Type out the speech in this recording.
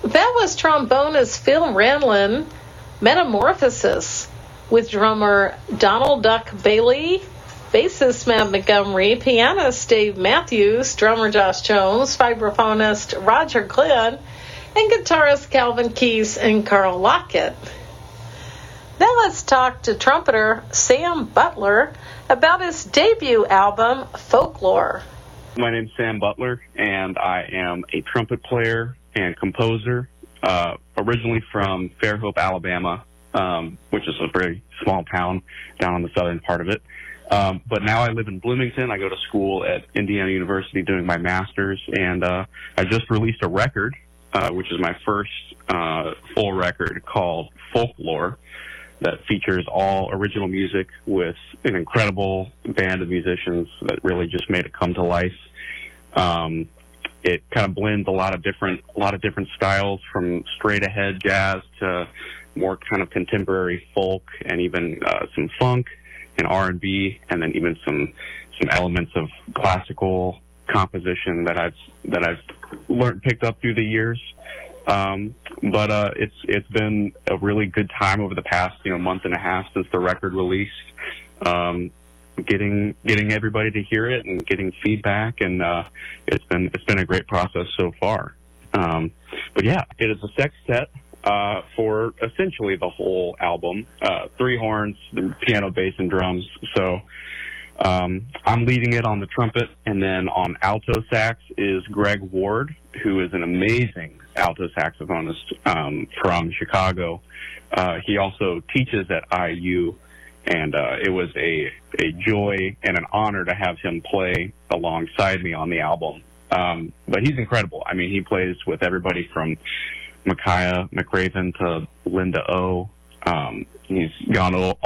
That was trombonist Phil Ranlin, Metamorphosis, with drummer Donald Duck Bailey, bassist Matt Montgomery, pianist Dave Matthews, drummer Josh Jones, vibraphonist Roger Glenn, and guitarist Calvin Keys and Carl Lockett. Now let's talk to trumpeter Sam Butler about his debut album, Folklore. My name's Sam Butler, and I am a trumpet player and composer, originally from Fairhope, Alabama, which is a very small town down on the southern part of it. But now I live in Bloomington. I go to school at Indiana University doing my master's, and I just released a record, which is my first full record called Folklore, that features all original music with an incredible band of musicians that really just made it come to life. It kind of blends a lot of different styles, from straight ahead jazz to more kind of contemporary folk, and even some funk and R&B, and then even some elements of classical composition that I've picked up through the years. But it's been a really good time over the past month and a half since the record released. Getting everybody to hear it and getting feedback, and it's been a great process so far. But yeah, it is a sextet for essentially the whole album. 3 horns, the piano, bass, and drums. So I'm leading it on the trumpet, and then on alto sax is Greg Ward, who is an amazing alto saxophonist from Chicago. He also teaches at IU, and it was a joy and an honor to have him play alongside me on the album. But he's incredible. I mean, he plays with everybody from Micaiah McRaven to Linda O. He's gone